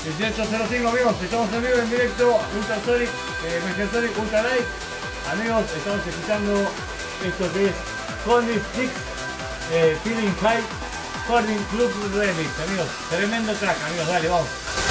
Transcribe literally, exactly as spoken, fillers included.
dieciocho cero cinco, amigos, estamos en vivo, en directo, Ultrasonic, eh, Megasonic, Ultra Light. Amigos, estamos escuchando esto que es Honey Sticks, eh, Feeling High, Corning Club Remix, amigos, tremendo track, amigos, dale, vamos.